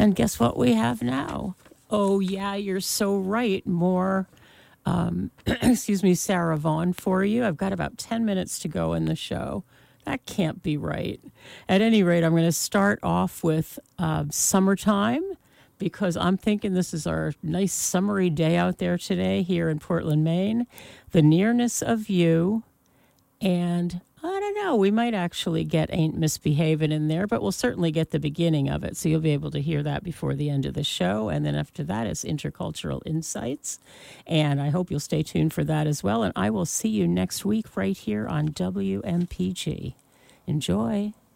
And guess what we have now? Oh, yeah, you're so right. More, excuse me, Sarah Vaughan for you. I've got about 10 minutes to go in the show. That can't be right. At any rate, I'm going to start off with Summertime because I'm thinking this is our nice summery day out there today here in Portland, Maine. The Nearness of You. And I don't know, we might actually get Ain't Misbehavin' in there, but we'll certainly get the beginning of it. So you'll be able to hear that before the end of the show. And then after that is Intercultural Insights. And I hope you'll stay tuned for that as well. And I will see you next week right here on WMPG. Enjoy.